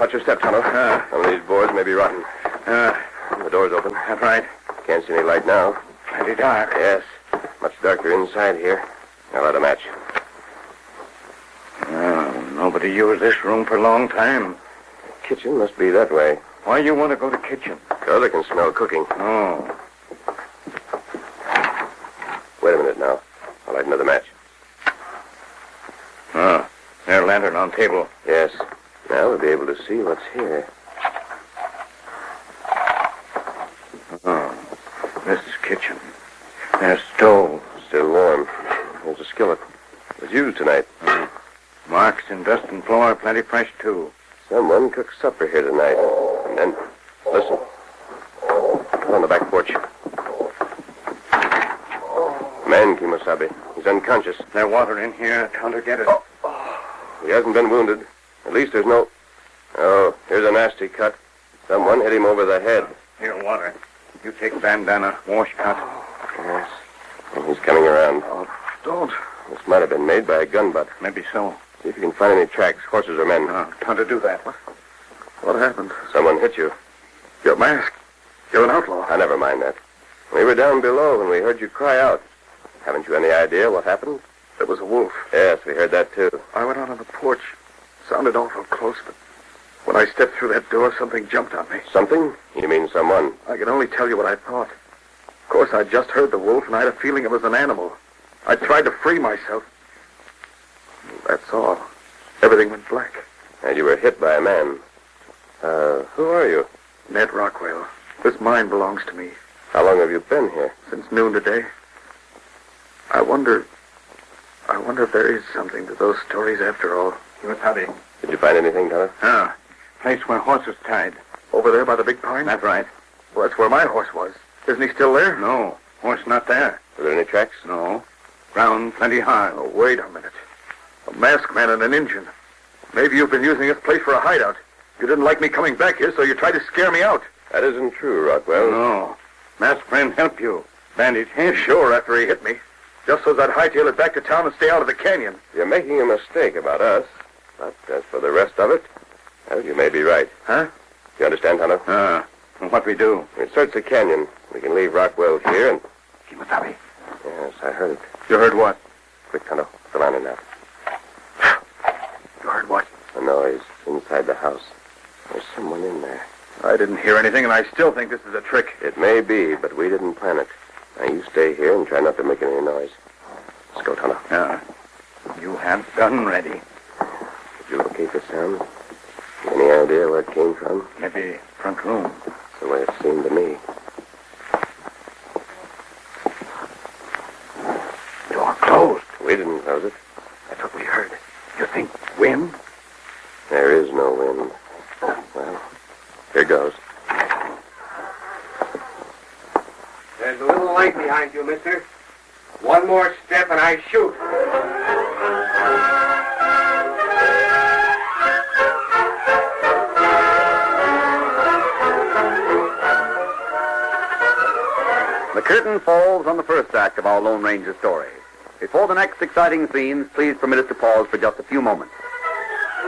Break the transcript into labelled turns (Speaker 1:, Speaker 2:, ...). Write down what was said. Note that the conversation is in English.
Speaker 1: Watch your step, Tonto. Some of these boards may be rotten. The door's open.
Speaker 2: That's right.
Speaker 1: Can't see any light now.
Speaker 2: Pretty dark.
Speaker 1: Yes. Much darker inside here. I'll light a match.
Speaker 2: Nobody used this room for a long time.
Speaker 1: The kitchen must be that way.
Speaker 2: Why you want to go to the kitchen?
Speaker 1: Because I can smell cooking.
Speaker 2: Oh.
Speaker 1: Wait a minute now. I'll light another match.
Speaker 2: There's a lantern on table.
Speaker 1: Yes. Now we'll be able to see what's here.
Speaker 2: This is kitchen. There's stove.
Speaker 1: Still warm. There's a skillet. It was used tonight.
Speaker 2: Marks in dust and floor, plenty fresh, too.
Speaker 1: Someone cooked supper here tonight. And then, listen. On the back porch. Man, Kimosabe. He's unconscious.
Speaker 2: There's water in here. Tonto, get it.
Speaker 1: He hasn't been wounded. At least there's no... Oh, here's a nasty cut. Someone hit him over the head.
Speaker 2: Here, water. You take bandana, washcloth.
Speaker 1: Yes. And he's coming around.
Speaker 2: Oh, don't.
Speaker 1: This might have been made by a gun butt.
Speaker 2: Maybe so.
Speaker 1: See if you can find any tracks, horses or men.
Speaker 2: Tonto, do that. What happened?
Speaker 1: Someone hit you.
Speaker 2: Your mask. You're an outlaw.
Speaker 1: Never mind that. We were down below when we heard you cry out. Haven't you any idea what happened?
Speaker 2: There was a wolf.
Speaker 1: Yes, we heard that too.
Speaker 2: I went out on the porch. Sounded awful close, but when I stepped through that door, something jumped on me.
Speaker 1: Something? You mean someone?
Speaker 2: I can only tell you what I thought. Of course, I just heard the wolf, and I had a feeling it was an animal. I tried to free myself. That's all. Everything went black.
Speaker 1: And you were hit by a man. Who are you?
Speaker 2: Ned Rockwell. This mine belongs to me.
Speaker 1: How long have you been here?
Speaker 2: Since noon today. I wonder if there is something to those stories after all.
Speaker 1: Did you find anything, Tonto?
Speaker 2: Place where horse was tied. Over there by the big pine? That's right. Well, that's where my horse was. Isn't he still there? No. Horse not there.
Speaker 1: Were there any tracks?
Speaker 2: No. Ground plenty hard. Oh, wait a minute. A masked man and an Indian. Maybe you've been using this place for a hideout. You didn't like me coming back here, so you tried to scare me out.
Speaker 1: That isn't true, Rockwell.
Speaker 2: No. Masked friend helped you. Bandage him? Sure, after he hit me. Just so I'd hightail it back to town and stay out of the canyon.
Speaker 1: You're making a mistake about us. But as for the rest of it, well, you may be right.
Speaker 2: Huh?
Speaker 1: You understand, Tonto?
Speaker 2: What we do?
Speaker 1: We search the canyon. We can leave Rockwell here and...
Speaker 2: Kimosabe.
Speaker 1: Yes, I heard it.
Speaker 2: You heard what?
Speaker 1: Quick, Tonto. Put the lantern out.
Speaker 2: You heard what?
Speaker 1: A noise inside the house. There's someone in there.
Speaker 2: I didn't hear anything, and I still think this is a trick.
Speaker 1: It may be, but we didn't plan it. Now, you stay here and try not to make any noise. Let's go, Tonto.
Speaker 2: You have gun ready.
Speaker 1: Did you locate the sound? Any idea where it came from?
Speaker 2: Maybe front room.
Speaker 1: That's the way it seemed to me.
Speaker 2: Door closed.
Speaker 1: We didn't close it.
Speaker 2: That's what we heard. You think wind?
Speaker 1: There is no wind. Well, here goes.
Speaker 3: There's a little light behind you, mister. One more step and I shoot.
Speaker 4: The curtain falls on the first act of our Lone Ranger story. Before the next exciting scenes, please permit us to pause for just a few moments.